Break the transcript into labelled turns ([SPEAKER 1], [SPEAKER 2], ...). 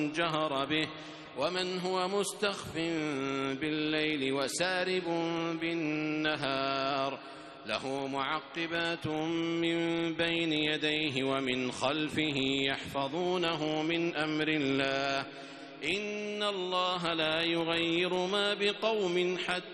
[SPEAKER 1] جهر به ومن هو مستخف بالليل وسارب بالنهار له معقبات من بين يديه ومن خلفه يحفظونه من أمر الله إن الله لا يغير ما بقوم حتى